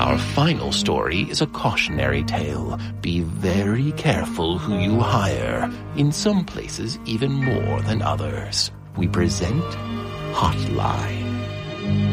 Our final story is a cautionary tale. Be very careful who you hire, in some places even more than others. We present Hotline.